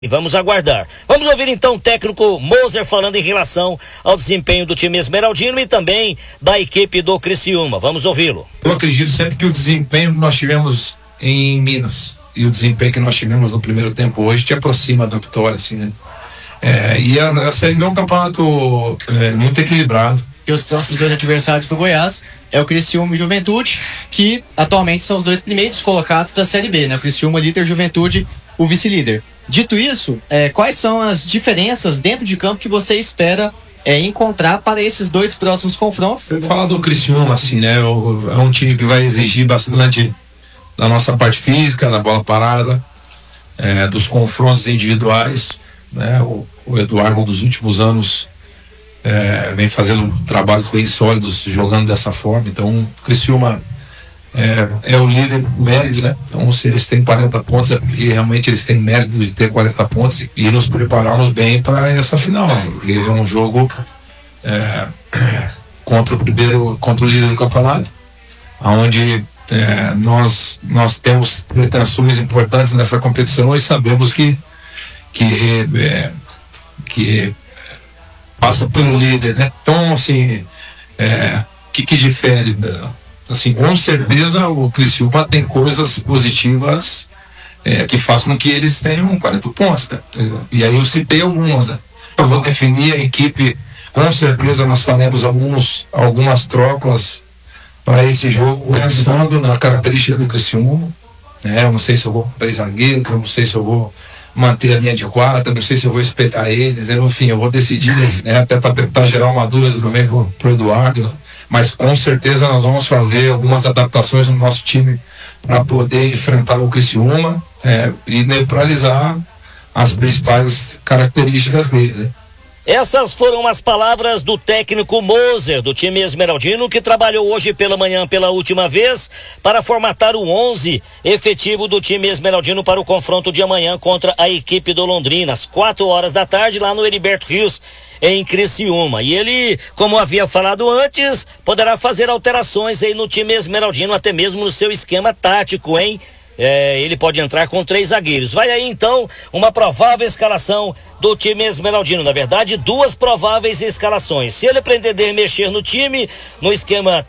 E vamos aguardar. Vamos ouvir então o técnico Moser falando em relação ao desempenho do time esmeraldino e também da equipe do Criciúma. Vamos ouvi-lo. Eu acredito sempre que o desempenho que nós tivemos em Minas e o desempenho que nós tivemos no primeiro tempo hoje te aproxima da vitória, assim, né? E a Série B é um campeonato muito equilibrado. E os próximos dois adversários do Goiás é o Criciúma e Juventude, que atualmente são os dois primeiros colocados da Série B, né? O Criciúma líder, Juventude o vice-líder. Dito isso, quais são as diferenças dentro de campo que você espera encontrar para esses dois próximos confrontos? Eu vou falar do Criciúma, assim, né? É um time que vai exigir bastante da nossa parte física, da bola parada, dos confrontos individuais, né? O Eduardo, nos últimos anos, vem fazendo trabalhos bem sólidos, jogando dessa forma. Então, o Criciúma é o líder mérito, né? Então, se eles têm 40 pontos, e realmente eles têm mérito de ter 40 pontos e nos prepararmos bem para essa final, porque é um jogo contra o líder do campeonato, onde nós temos pretensões importantes nessa competição e sabemos que passa pelo líder, né? Então, assim, que difere, assim, com certeza o Criciúma tem coisas positivas que façam com que eles tenham 40 pontos, né? E aí eu citei algumas, né? Eu vou definir a equipe, com certeza nós faremos algumas trocas para esse jogo, pensando na característica do Criciúma, né? Eu não sei se eu vou para zagueiro, eu não sei se eu vou manter a linha de quadra, não sei se eu vou espetar eles, enfim, eu vou decidir, né? Até para tentar gerar uma dúvida também pro Eduardo, né? Mas com certeza nós vamos fazer algumas adaptações no nosso time para poder enfrentar o Criciúma e neutralizar as principais características dele, né? Essas foram as palavras do técnico Moser, do time esmeraldino, que trabalhou hoje pela manhã pela última vez para formatar o 11 efetivo do time esmeraldino para o confronto de amanhã contra a equipe do Londrina, às 4 da tarde, lá no Heriberto Rios, em Criciúma. E ele, como havia falado antes, poderá fazer alterações aí no time esmeraldino, até mesmo no seu esquema tático, hein? Ele pode entrar com 3 zagueiros. Vai aí então uma provável escalação do time esmeraldino. Na verdade, 2 prováveis escalações. Se ele pretender mexer no time, no esquema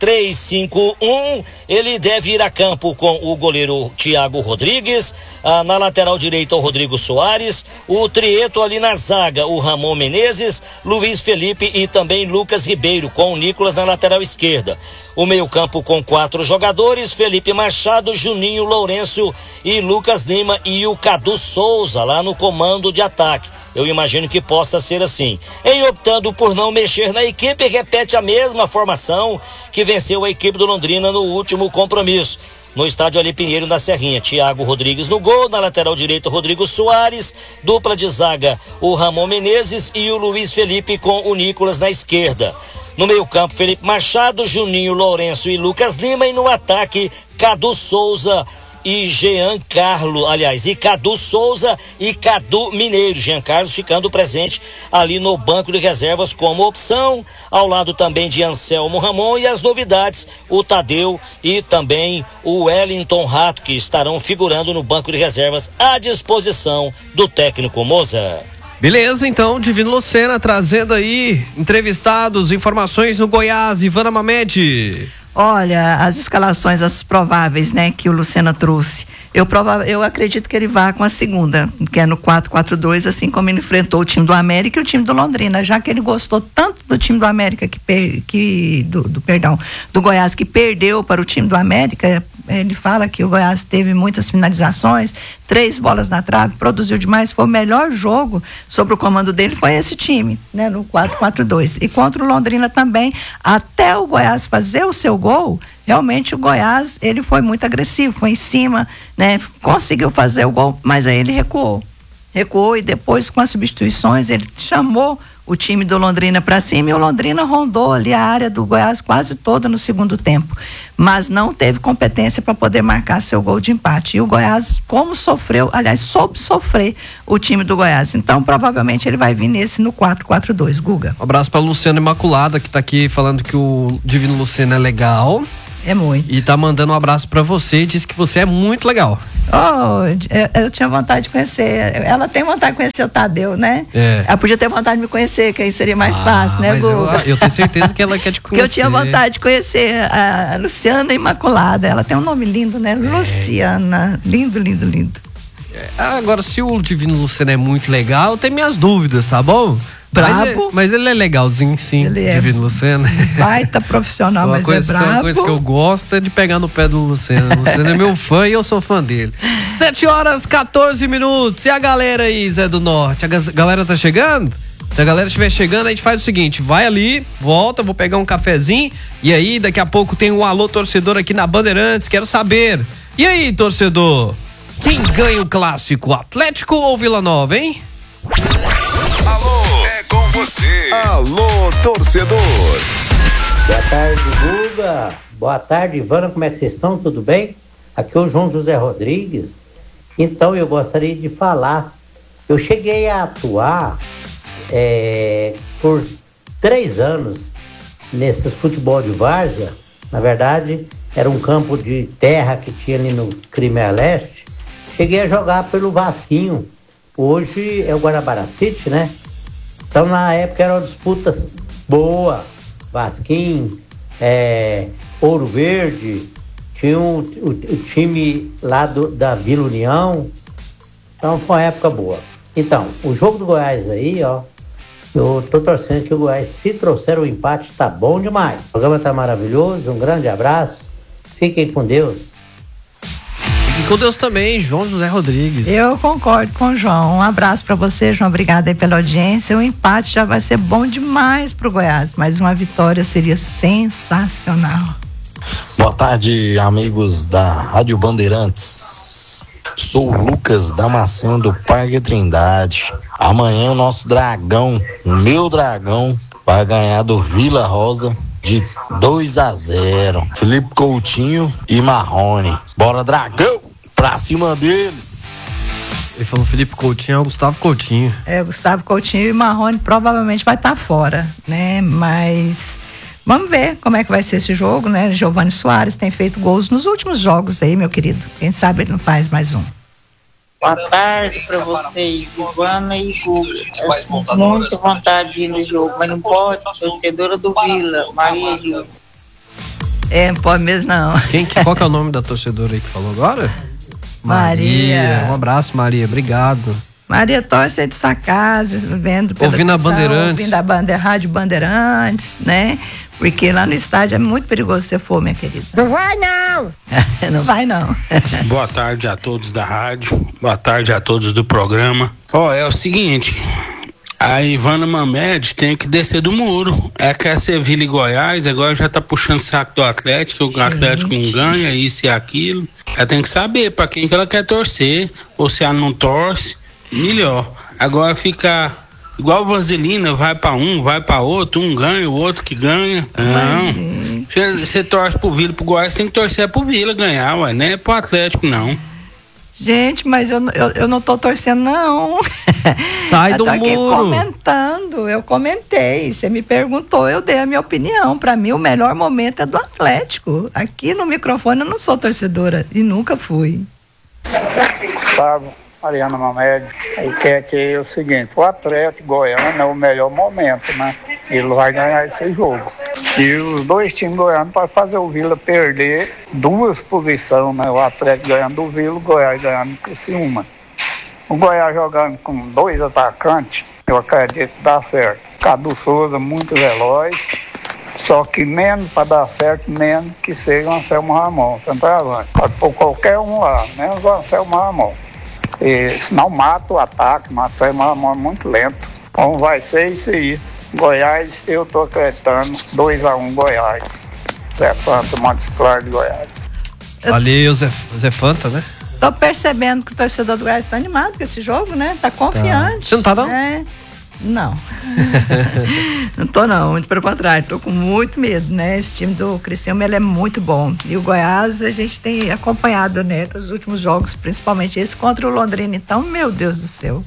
3-5-1, ele deve ir a campo com o goleiro Thiago Rodrigues, na lateral direita o Rodrigo Soares, o trieto ali na zaga, o Ramon Menezes, Luiz Felipe e também Lucas Ribeiro, com o Nicolas na lateral esquerda. O meio-campo com 4 jogadores: Felipe Machado, Juninho Lourenço e Lucas Lima, e o Cadu Souza lá no comando de ataque. Eu imagino que possa ser assim. Em optando por não mexer na equipe, repete a mesma formação que venceu a equipe do Londrina no último compromisso, no estádio Ali Pinheiro, na Serrinha. Thiago Rodrigues no gol, na lateral direita Rodrigo Soares, dupla de zaga o Ramon Menezes e o Luiz Felipe com o Nicolas na esquerda. No meio campo, Felipe Machado, Juninho Lourenço e Lucas Lima, e no ataque, Cadu Souza e Cadu Souza e Cadu Mineiro. Jean Carlos ficando presente ali no banco de reservas como opção, ao lado também de Anselmo Ramon, e as novidades, o Tadeu e também o Wellington Rato, que estarão figurando no banco de reservas à disposição do técnico Moser. Beleza, então, Divino Lucena trazendo aí entrevistados, informações no Goiás. Ivana Mamed. Olha, as escalações, as prováveis, né, que o Lucena trouxe. Eu acredito que ele vá com a segunda, que é no 4-4-2, assim como ele enfrentou o time do América e o time do Londrina, já que ele gostou tanto do time do América do Goiás, que perdeu para o time do América. Ele fala que o Goiás teve muitas finalizações, 3 bolas na trave, produziu demais, foi o melhor jogo sob o comando dele, foi esse time, né, no 4-4-2. E contra o Londrina também, até o Goiás fazer o seu gol, realmente o Goiás, ele foi muito agressivo, foi em cima, né, conseguiu fazer o gol, mas aí ele recuou e depois, com as substituições, ele chamou o time do Londrina para cima, e o Londrina rondou ali a área do Goiás quase toda no segundo tempo, mas não teve competência para poder marcar seu gol de empate. E o Goiás, como sofreu, aliás, soube sofrer o time do Goiás. Então, provavelmente ele vai vir nesse no 4-4-2, Guga. Um abraço para Luciana Imaculada, que tá aqui falando que o Divino Lucena é legal. É muito. E tá mandando um abraço para você e disse que você é muito legal. Eu tinha vontade de conhecer. Ela tem vontade de conhecer o Tadeu, né? Ela podia ter vontade de me conhecer, que aí seria mais fácil, né, Guga? Eu tenho certeza que ela quer te conhecer. Porque eu tinha vontade de conhecer a Luciana Imaculada. Ela tem um nome lindo, né? Luciana. Lindo, lindo, lindo. Agora, se o Divino Lucena é muito legal, eu tenho minhas dúvidas, tá bom? Brabo. Mas ele é legalzinho, sim, Ele é Divino Lucena. Baita profissional, mas é brabo. Uma coisa que eu gosto é de pegar no pé do Lucena. O Lucena é meu fã e eu sou fã dele. 7h14. E a galera aí, Zé do Norte? A galera tá chegando? Se a galera estiver chegando, a gente faz o seguinte, vai ali, volta, vou pegar um cafezinho e aí daqui a pouco tem um alô torcedor aqui na Bandeirantes, quero saber. E aí, torcedor? Quem ganha o clássico, Atlético ou Vila Nova, hein? Alô, é com você. Alô, torcedor. Boa tarde, Guga. Boa tarde, Ivana. Como é que vocês estão? Tudo bem? Aqui é o João José Rodrigues. Então, eu gostaria de falar. Eu cheguei a atuar por 3 anos nesse futebol de várzea. Na verdade, era um campo de terra que tinha ali no Crimeia Leste. Cheguei a jogar pelo Vasquinho. Hoje é o Guanabara City, né? Então, na época era uma disputa boa. Vasquinho, Ouro Verde, tinha o time lá da Vila União. Então, foi uma época boa. Então, o jogo do Goiás aí, ó, eu tô torcendo que o Goiás, se trouxer o empate, tá bom demais. O programa tá maravilhoso, um grande abraço. Fiquem com Deus. E com Deus também, João José Rodrigues. Eu concordo com o João. Um abraço para você, João. Obrigada aí pela audiência. O empate já vai ser bom demais pro Goiás, mas uma vitória seria sensacional. Boa tarde, amigos da Rádio Bandeirantes. Sou o Lucas Damasceno do Parque Trindade. Amanhã o nosso Dragão, o meu Dragão, vai ganhar do Vila Rosa de 2-0. Felipe Coutinho e Marrone. Bora, Dragão! Pra cima deles! Ele falou Felipe Coutinho, é o Gustavo Coutinho. Gustavo Coutinho e Marrone provavelmente vai estar fora, né? Mas vamos ver como é que vai ser esse jogo, né? Giovani Soares tem feito gols nos últimos jogos aí, meu querido. Quem sabe ele não faz mais um. Boa tarde para vocês, Ivana e Guga. Eu sinto muita vontade de ir no jogo, mas não pode. Torcedora do Vila, Maria Gil. Não pode mesmo não. Qual que é o nome da torcedora aí que falou agora? Maria. Um abraço, Maria. Obrigado. Maria torce aí de sua casa, vendo pela ouvindo a Bandeirantes. Ouvindo a Rádio Bandeirantes, né? Porque lá no estádio é muito perigoso se for, minha querida. Não vai não! Não vai não. Boa tarde a todos da rádio, boa tarde a todos do programa. É o seguinte, a Ivana Mamed tem que descer do muro. Quer ser Vila e Goiás, agora já tá puxando o saco do Atlético, o Atlético não ganha, isso e aquilo. Ela tem que saber pra quem que ela quer torcer, ou se ela não torce, melhor. Agora ficar igual vaselina, vai pra um, vai pra outro, um ganha, o outro que ganha. Não. Você torce pro Vila e pro Goiás, tem que torcer pro Vila ganhar, ué, não é pro Atlético, não. Gente, mas eu não tô torcendo, não. Sai do muro. Eu tô aqui comentando, eu comentei. Você me perguntou, eu dei a minha opinião. Pra mim, o melhor momento é do Atlético. Aqui no microfone eu não sou torcedora e nunca fui. Gustavo, Mariana Mamed, aí quer que é o seguinte, o Atlético Goiano é o melhor momento, né? Ele vai ganhar esse jogo. E os dois times goianos podem fazer o Vila perder 2 posições, né? O Atlético ganhando do Vila, o Goiás ganhando do Criciúma. O Goiás jogando com 2 atacantes, eu acredito que dá certo. Cadu Souza, muito veloz, só que menos para dar certo, menos que seja o Anselmo Ramon, centroavante. Pode pôr qualquer um lá, menos o Anselmo Ramon. Senão mata o ataque, mas o Anselmo Ramon é muito lento. Então vai ser isso aí. Goiás, eu tô acreditando 2-1 Goiás. Zé Fanta, Montes Claros de Goiás. Valeu, Zé Fanta, né? Tô percebendo que o torcedor do Goiás tá animado com esse jogo, né? Tá confiante. Você não tá, não? Não. Não tô, não. Muito pelo contrário. Tô com muito medo, né? Esse time do Criciúma, ele é muito bom. E o Goiás, a gente tem acompanhado, né? Os últimos jogos, principalmente esse contra o Londrina. Então, meu Deus do céu.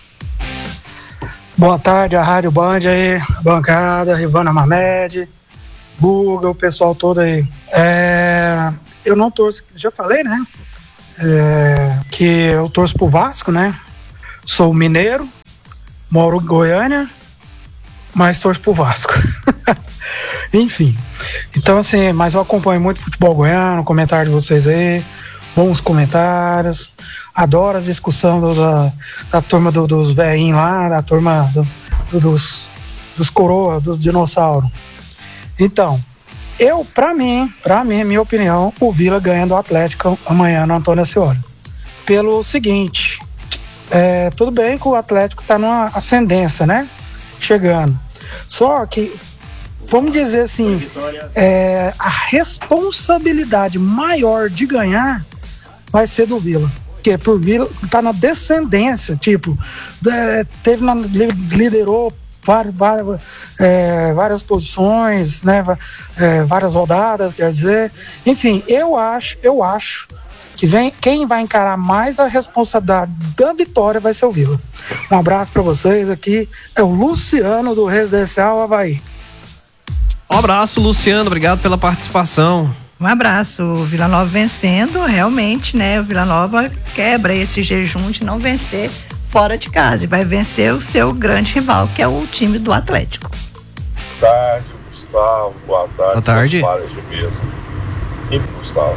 Boa tarde, a Rádio Band aí, bancada, Ivana Mamed, Guga, o pessoal todo aí. Eu não torço, já falei, né? que eu torço pro Vasco, né? Sou mineiro, moro em Goiânia, mas torço pro Vasco. Enfim, então assim, mas eu acompanho muito futebol goiano, comentário de vocês aí, bons comentários, adoro as discussões da turma dos velhinhos lá, da turma dos coroa, dos dinossauros. Então, pra mim, minha opinião, o Vila ganha do Atlético amanhã no Antônio Ascioli. Pelo seguinte, tudo bem que o Atlético tá numa ascendência, né? Chegando. Só que, vamos dizer assim, a responsabilidade maior de ganhar vai ser do Vila. Porque por Vila tá na descendência, tipo, liderou várias posições, né? Várias rodadas, quer dizer. Enfim, eu acho que quem vai encarar mais a responsabilidade da vitória vai ser o Vila. Um abraço para vocês, aqui é o Luciano do Residencial Avaí. Um abraço, Luciano, obrigado pela participação. Um abraço, o Vila Nova vencendo, realmente, né? O Vila Nova quebra esse jejum de não vencer fora de casa e vai vencer o seu grande rival, que é o time do Atlético. Boa tarde, Gustavo. Boa tarde. Boa tarde. De mesa. E Gustavo,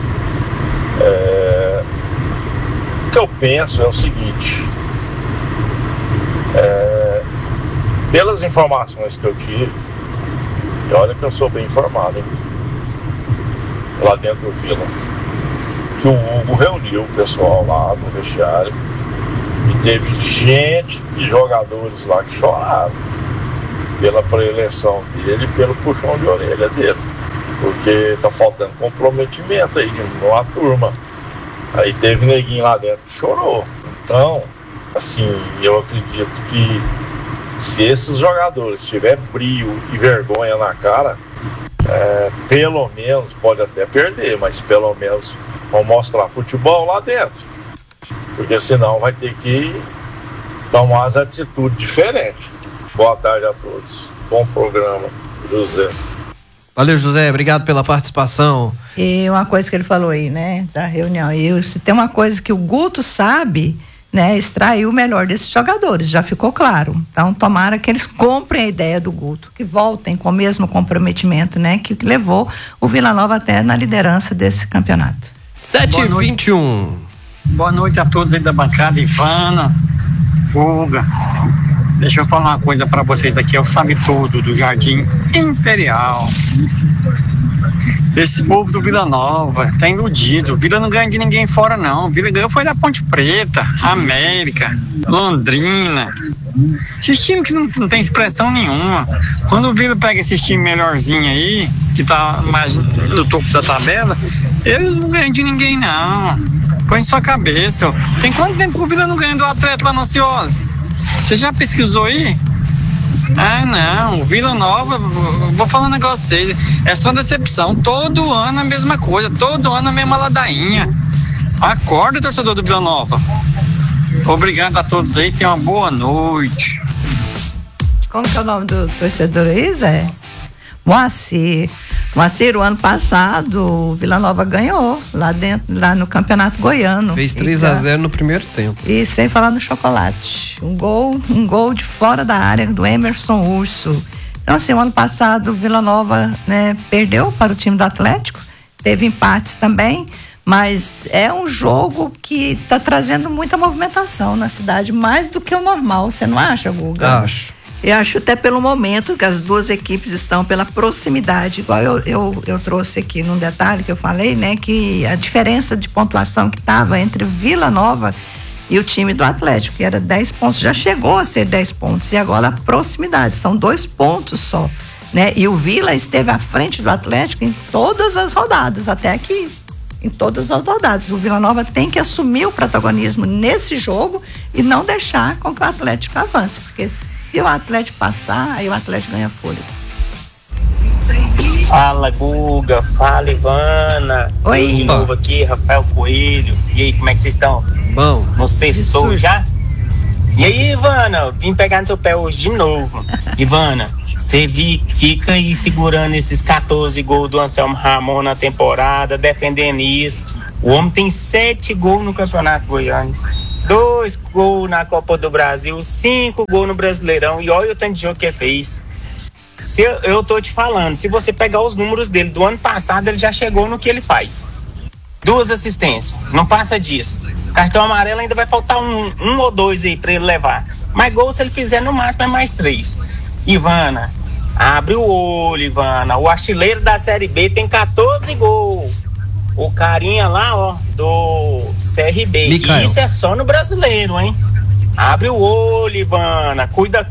o que eu penso é o seguinte, pelas informações que eu tive, e olha que eu sou bem informado, hein? Lá dentro do Vila, que o Hugo reuniu o pessoal lá no vestiário e teve gente e jogadores lá que choraram pela preeleição dele e pelo puxão de orelha dele, porque tá faltando comprometimento aí numa turma. Aí teve neguinho lá dentro que chorou. Então, assim, eu acredito que se esses jogadores tiverem brio e vergonha na cara, pelo menos, pode até perder, mas pelo menos vão mostrar futebol lá dentro, porque senão vai ter que tomar as atitudes diferentes. Boa tarde a todos, bom programa, José. Valeu, José, obrigado pela participação. E uma coisa que ele falou aí, né, da reunião, e se tem uma coisa que o Guto sabe, né, extrair o melhor desses jogadores, já ficou claro. Então, tomara que eles comprem a ideia do Guto, que voltem com o mesmo comprometimento, né, que levou o Vila Nova até na liderança desse campeonato. 7h21. Boa noite a todos aí da bancada, Ivana, Guga. Deixa eu falar uma coisa pra vocês aqui, é o Sabe Tudo, do Jardim Imperial. Esse povo do Vila Nova tá iludido. O Vila não ganha de ninguém fora, não. O Vila ganhou foi da Ponte Preta, América, Londrina. Esses times que não tem expressão nenhuma. Quando o Vila pega esses times melhorzinhos aí, que tá mais no topo da tabela, eles não ganham de ninguém, não. Põe em sua cabeça. Tem quanto tempo que o Vila não ganha do Atlético lá no Ansioso? Você já pesquisou aí? Ah, não, Vila Nova, vou falar um negócio pra vocês, é só decepção, todo ano a mesma coisa, todo ano a mesma ladainha. Acorda, torcedor do Vila Nova. Obrigado a todos aí, tenham uma noite. Como que é o nome do torcedor aí, Zé? Moacir. Moacir, o ano passado, o Vila Nova ganhou lá no Campeonato Goiano. Fez 3-0 no primeiro tempo. E sem falar no chocolate. Um gol de fora da área do Emerson Urso. Então, assim, o ano passado, o Vila Nova, né, perdeu para o time do Atlético. Teve empates também. Mas é um jogo que está trazendo muita movimentação na cidade, mais do que o normal. Você não acha, Guga? Acho. Eu acho até pelo momento que as duas equipes estão pela proximidade, igual eu trouxe aqui num detalhe que eu falei, né, que a diferença de pontuação que estava entre Vila Nova e o time do Atlético, que era 10 pontos, já chegou a ser 10 pontos, e agora a proximidade, são 2 pontos só, né, e o Vila esteve à frente do Atlético em todas as rodadas, até aqui. Em todas as rodadas. O Vila Nova tem que assumir o protagonismo nesse jogo e não deixar com que o Atlético avance, porque se o Atlético passar, aí o Atlético ganha fôlego. Fala, Guga, fala, Ivana. Oi. De novo aqui, Rafael Coelho. E aí, como é que vocês estão? Bom. No sextou já? E aí, Ivana, vim pegar no seu pé hoje de novo. Ivana, você fica aí segurando esses 14 gols do Anselmo Ramon na temporada, defendendo isso. O homem tem 7 gols no Campeonato Goiano, 2 gols na Copa do Brasil, 5 gols no Brasileirão, e olha o tanto de jogo que ele fez. Eu tô te falando, se você pegar os números dele do ano passado, ele já chegou no que ele faz. 2 assistências, não passa disso. Cartão amarelo ainda vai faltar um ou 2 aí pra ele levar. Mas gol, se ele fizer, no máximo é mais 3. Ivana, abre o olho, Ivana. O artilheiro da Série B tem 14 gols. O carinha lá, ó, do CRB. Micael. E isso é só no Brasileiro, hein? Abre o olho, Ivana. Cuida.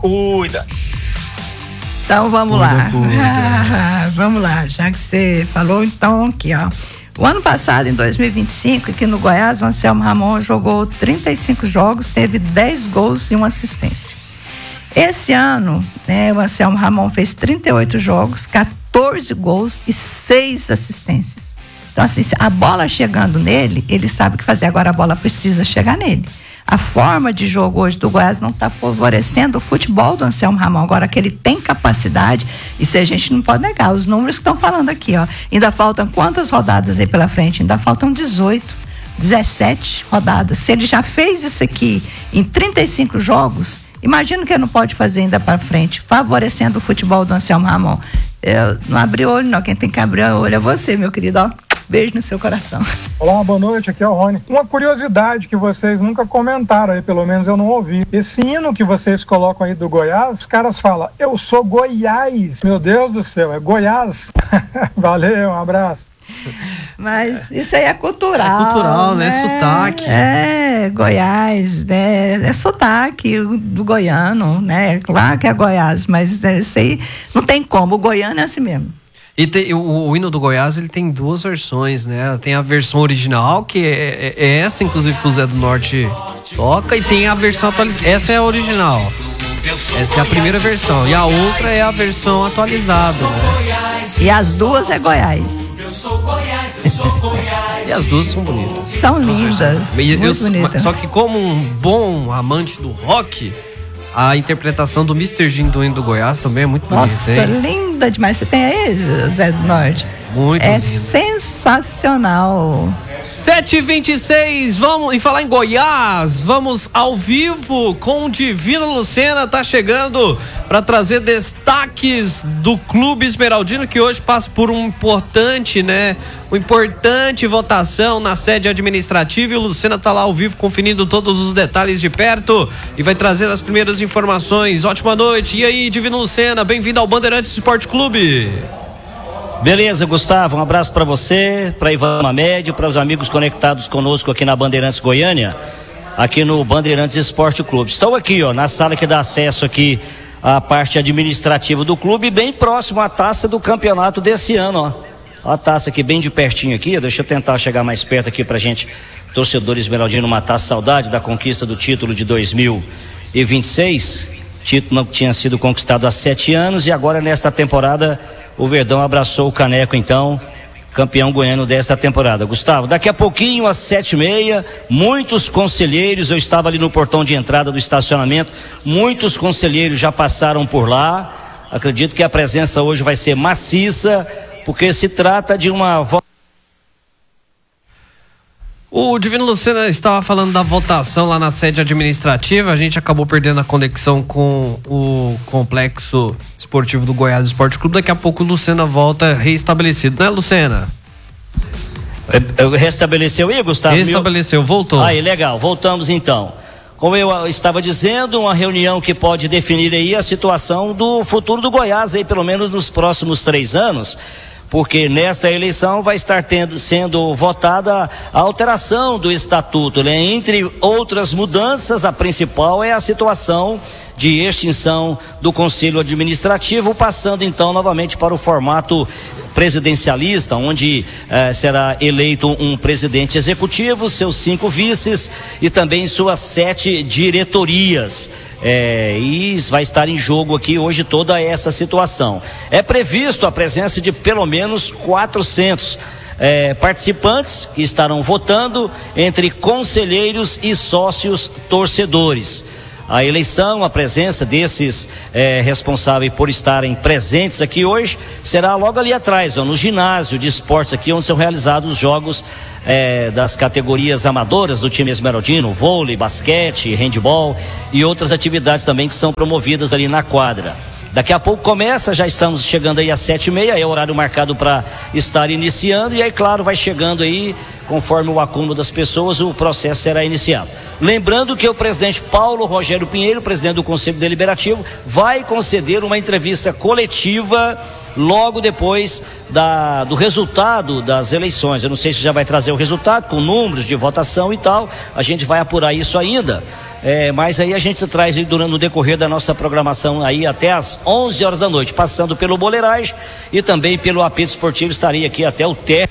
Então vamos lá. Vamos lá, já que você falou, então aqui, ó. O ano passado, em 2025, aqui no Goiás, o Anselmo Ramon jogou 35 jogos, teve 10 gols e 1 assistência. Esse ano, né, o Anselmo Ramon fez 38 jogos, 14 gols e 6 assistências. Então, assim, a bola chegando nele, ele sabe o que fazer. Agora a bola precisa chegar nele. A forma de jogo hoje do Goiás não está favorecendo o futebol do Anselmo Ramon. Agora que ele tem capacidade, isso a gente não pode negar. Os números que estão falando aqui, ó. Ainda faltam quantas rodadas aí pela frente? Ainda faltam 18, 17 rodadas. Se ele já fez isso aqui em 35 jogos, imagina o que ele não pode fazer ainda para frente, favorecendo o futebol do Anselmo Ramon. Eu não abri o olho, não. Quem tem que abrir o olho é você, meu querido, ó. Beijo no seu coração. Olá, boa noite, aqui é o Rony. Uma curiosidade que vocês nunca comentaram aí, pelo menos eu não ouvi. Esse hino que vocês colocam aí do Goiás, os caras falam, eu sou Goiás. Meu Deus do céu, é Goiás. Valeu, um abraço. Mas isso aí é cultural. É cultural, né? Sotaque. É, Goiás, né? É sotaque do goiano, né? Claro que é Goiás, mas isso aí não tem como. O goiano é assim mesmo. E tem, o hino do Goiás, ele tem 2 versões, né? Tem a versão original, que é essa, inclusive, que o Zé do Norte toca, e tem a versão atualizada. Essa é a original. Essa é a primeira versão. E a outra é a versão atualizada, né? E as duas é Goiás. E as duas são bonitas. São lindas. Muito bonitas. Só que como um bom amante do rock, a interpretação do Mr. Jim do hino do Goiás também é muito bonita. Nossa, linda demais. Você tem aí, Zé do Norte? Muito é lindo. Sensacional. 7h26, vamos, em falar em Goiás, vamos ao vivo com o Divino Lucena, tá chegando para trazer destaques do Clube Esmeraldino, que hoje passa por uma importante votação na sede administrativa, e o Lucena tá lá ao vivo conferindo todos os detalhes de perto e vai trazer as primeiras informações. Ótima noite, e aí, Divino Lucena, bem-vindo ao Bandeirantes Esporte Clube. Beleza, Gustavo, um abraço para você, para Ivana Médio, para os amigos conectados conosco aqui na Bandeirantes Goiânia, aqui no Bandeirantes Esporte Clube. Estou aqui, ó, na sala que dá acesso aqui à parte administrativa do clube, bem próximo à taça do campeonato desse ano, ó. A taça aqui bem de pertinho aqui, deixa eu tentar chegar mais perto aqui pra gente, torcedor esmeraldino, matar a saudade da conquista do título de 2026, título que tinha sido conquistado há 7 anos, e agora nesta temporada o Verdão abraçou o caneco, então, campeão goiano desta temporada. Gustavo, daqui a pouquinho, às 7h30, muitos conselheiros, eu estava ali no portão de entrada do estacionamento, muitos conselheiros já passaram por lá. Acredito que a presença hoje vai ser maciça, porque se trata de uma... O Divino Lucena estava falando da votação lá na sede administrativa. A gente acabou perdendo a conexão com o complexo esportivo do Goiás Esporte Clube. Daqui a pouco o Lucena volta reestabelecido, né, Lucena? Restabeleceu aí, Gustavo? Restabeleceu, voltou. Aí, legal, voltamos então. Como eu estava dizendo, uma reunião que pode definir aí a situação do futuro do Goiás aí, pelo menos nos próximos 3 anos. Porque nesta eleição vai estar sendo votada a alteração do estatuto, né? Entre outras mudanças, a principal é a situação de extinção do Conselho Administrativo, passando então novamente para o formato presidencialista, onde será eleito um presidente executivo, seus 5 vices e também suas 7 diretorias. E vai estar em jogo aqui hoje toda essa situação. É previsto a presença de pelo menos 400 participantes que estarão votando entre conselheiros e sócios torcedores. a eleição, a presença desses responsáveis por estarem presentes aqui hoje, será logo ali atrás, no ginásio de esportes aqui, onde são realizados os jogos das categorias amadoras do time esmeraldino, vôlei, basquete, handebol e outras atividades também que são promovidas ali na quadra. Daqui a pouco começa, já estamos chegando aí às 7h30, é o horário marcado para estar iniciando, e aí, claro, vai chegando aí, conforme o acúmulo das pessoas, o processo será iniciado. Lembrando que o presidente Paulo Rogério Pinheiro, presidente do Conselho Deliberativo, vai conceder uma entrevista coletiva logo depois do resultado das eleições. Eu não sei se já vai trazer o resultado, com números de votação e tal, a gente vai apurar isso ainda. Mas aí a gente traz aí no decorrer da nossa programação aí até às 11 horas da noite, passando pelo Boleiragem e também pelo apito esportivo, estaria aqui até o término.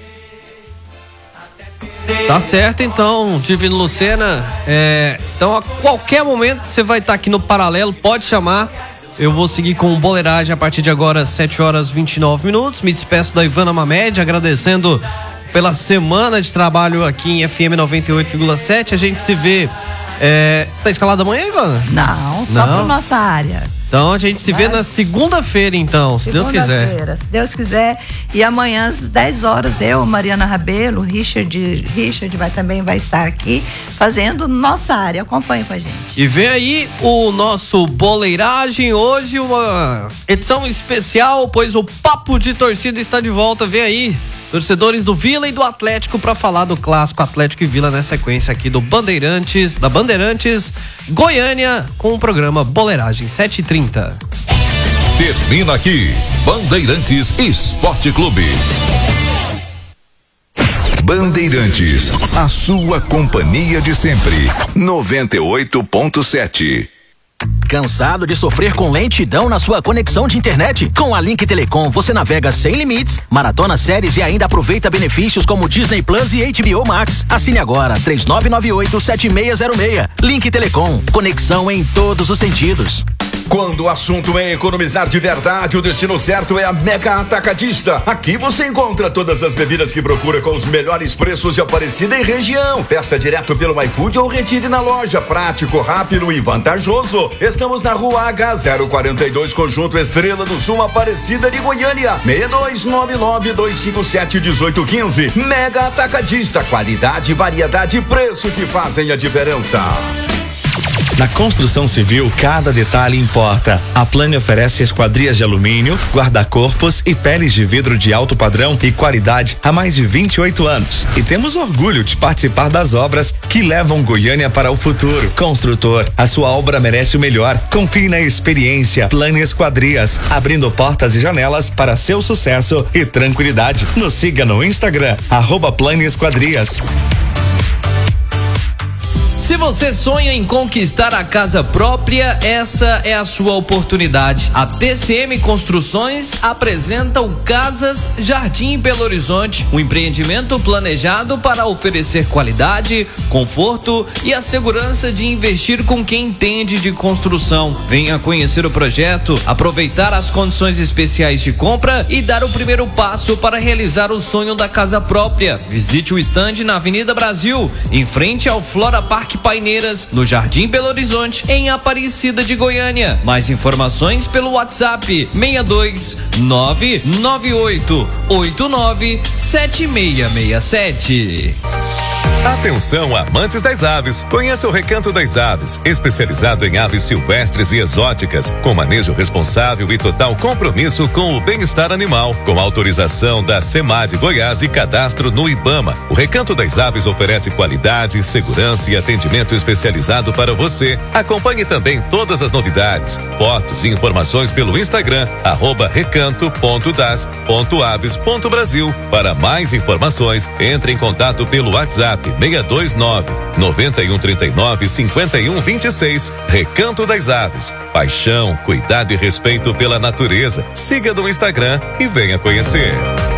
Tá certo, então, Divino Lucena. Então, a qualquer momento você vai estar aqui no Paralelo, pode chamar. Eu vou seguir com o Boleiragem a partir de agora, 7h29. Me despeço da Ivana Mamed, agradecendo pela semana de trabalho aqui em FM 98,7. A gente se vê. Tá escalada amanhã, Ivana? Não, só pra nossa área. Então a gente se vê na segunda-feira, então, se Deus quiser. Se Deus quiser. E amanhã às 10 horas, eu, Mariana Rabelo, Richard também vai estar aqui fazendo nossa área. Acompanhe com a gente. E vem aí o nosso Boleiragem, hoje uma edição especial, pois o Papo de Torcida está de volta. Vem aí, torcedores do Vila e do Atlético, para falar do clássico Atlético e Vila na sequência aqui do Bandeirantes Goiânia, com o programa Boleiragem 7h30. Termina aqui Bandeirantes Esporte Clube. Bandeirantes, a sua companhia de sempre. 98.7. Cansado de sofrer com lentidão na sua conexão de internet? Com a Link Telecom você navega sem limites, maratona séries e ainda aproveita benefícios como Disney Plus e HBO Max. Assine agora 3998-7606. Link Telecom, conexão em todos os sentidos. Quando o assunto é economizar de verdade, o destino certo é a Mega Atacadista. Aqui você encontra todas as bebidas que procura com os melhores preços de Aparecida e região. Peça direto pelo iFood ou retire na loja. Prático, rápido e vantajoso. Estamos na Rua H042, Conjunto Estrela do Sul, Aparecida de Goiânia. 6299-257-1815. Mega Atacadista. Qualidade, variedade e preço que fazem a diferença. Na construção civil, cada detalhe importa. A Plane oferece esquadrias de alumínio, guarda-corpos e peles de vidro de alto padrão e qualidade há mais de 28 anos. E temos orgulho de participar das obras que levam Goiânia para o futuro. Construtor, a sua obra merece o melhor. Confie na experiência. Plane Esquadrias, abrindo portas e janelas para seu sucesso e tranquilidade. Nos siga no Instagram, @Plane Esquadrias. Se você sonha em conquistar a casa própria, essa é a sua oportunidade. A TCM Construções apresenta o Casas Jardim Belo Horizonte, um empreendimento planejado para oferecer qualidade, conforto e a segurança de investir com quem entende de construção. Venha conhecer o projeto, aproveitar as condições especiais de compra e dar o primeiro passo para realizar o sonho da casa própria. Visite o estande na Avenida Brasil, em frente ao Flora Park Paineiras, no Jardim Belo Horizonte, em Aparecida de Goiânia. Mais informações pelo WhatsApp 62998897667. Atenção, amantes das aves. Conheça o Recanto das Aves, especializado em aves silvestres e exóticas, com manejo responsável e total compromisso com o bem-estar animal, com autorização da SEMAD Goiás e cadastro no IBAMA. O Recanto das Aves oferece qualidade, segurança e atendimento especializado para você. Acompanhe também todas as novidades, fotos e informações pelo Instagram, @recanto.das.aves.brasil. Para mais informações, entre em contato pelo WhatsApp 629-9139-5126. Recanto das Aves. Paixão, cuidado e respeito pela natureza. Siga no Instagram e venha conhecer.